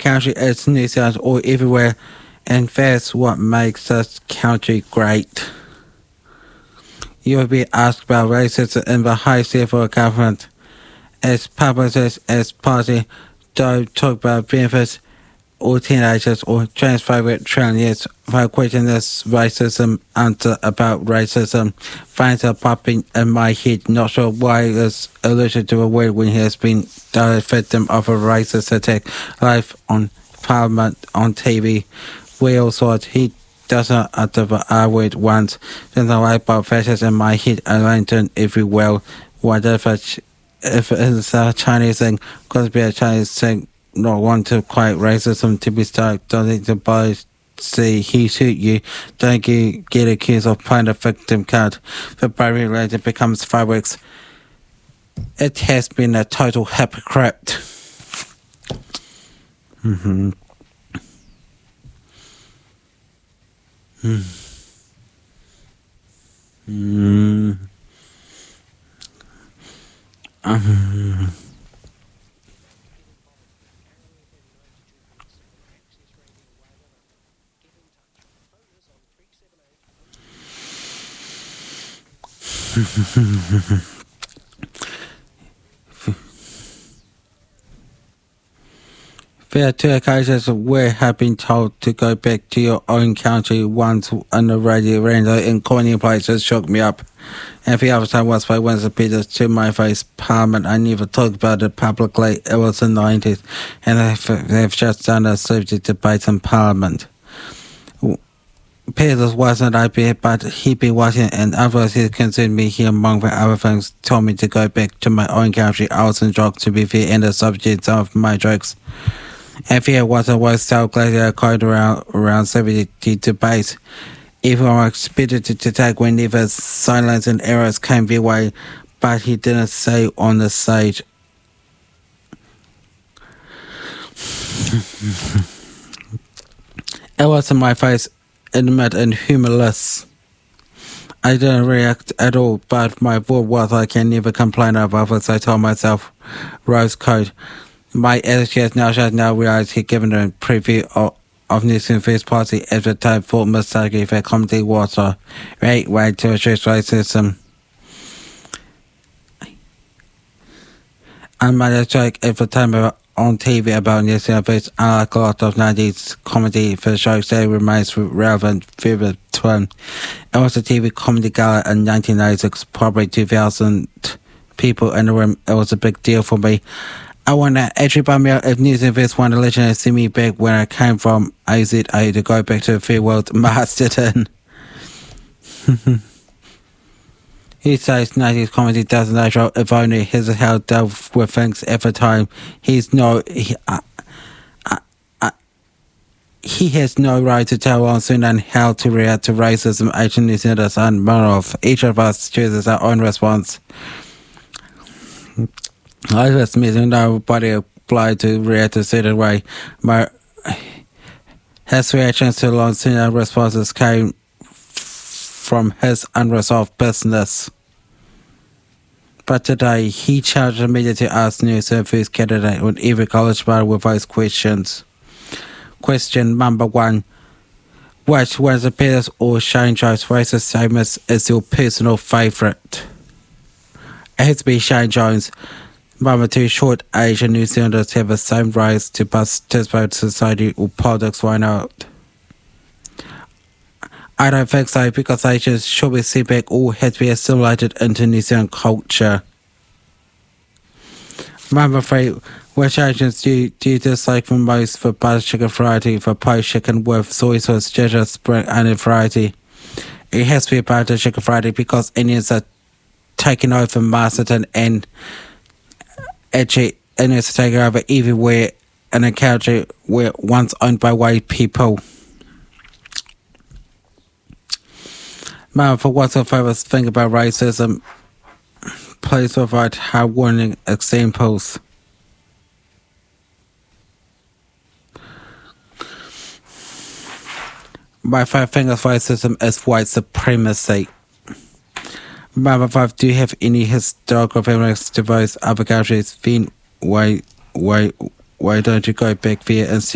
country is New Zealand or everywhere, and that's what makes this country great. You will be asked about racism in the highest level of government. As publicists, as party, don't talk about benefits or teenagers or transphobic trans without questioning this racism answer about racism. Things are popping in my head, not sure why this allusion to a word when he has been the victim of a racist attack live on Parliament on TV. We all thought he doesn't utter the R word once. Then the white about fascism in my head and lantern everywhere. Whatever, if it's a Chinese thing, could be a Chinese thing. Not want to quite racism to be started. Don't think the boys say he shoot you. Don't you get accused of playing the victim card. The barrier later becomes fireworks. It has been a total hypocrite. There are two occasions where have been told to go back to your own country. Once on the radio in corny places shook me up. And the other time was by Winston Peters to my face. Parliament, I never talked about it publicly. It was the 90s. And they've just done a subject debate in Parliament. Peters wasn't IP, but he'd been watching, and others he concerned me. He, among the other things, told me to go back to my own country. I was in joke to be fair, and the subject of my jokes. And there was so glad that I called around 70 debates. Everyone expected to take whenever silence and errors came their way, but he didn't say on the stage. It was in my face, intimate and humorless. I didn't react at all, but my thought was I can never complain of others. I told myself, rose code. My attitude now shows now realize he'd given a preview of New Zealand First Party at the time thought mistakenly that comedy was a great way to address racism. I made a joke at the time on TV about New Zealand First. Unlike a lot of 90s comedy, the joke still remains relevant through the twin. It was a TV comedy gala in 1996, probably 2,000 people in the room. It was a big deal for me. I wonder, actually, by me, if New Zealand First won the election and see me back where I came from, AZA, to go back to the fair world, Masterton. He says 90s comedy doesn't know if only his how dealt with things at the time. He has no right to tell us soon and how to react to racism. Asian New Zealanders and more of. Each of us chooses our own response. I was missing nobody applied to react a certain way. His reactions to long senior responses came from his unresolved business. But today, he challenged the media to ask New Zealand First candidate on every college bar with those questions. Question number 1. Which one of the Peters or Shane Jones racist statements is your personal favourite? It has to be Shane Jones. Number 2, short Asian New Zealanders have the same rights to participate in society or politics. Why not? I don't think so, because Asians should be sent back or had to be assimilated into New Zealand culture. Number 3, which Asians do you dislike the most? The butter chicken variety, the poached chicken with soy sauce, ginger, spring onion variety. It has to be butter chicken variety because Indians are taking over Masterton and actually Indians are taking over everywhere in a country where once owned by white people. For what's your favourite thing about racism? Please provide hard-warning examples. My favourite thing of racism is white supremacy. Number 5, do you have any historical families to those other countries? Then why don't you go back there and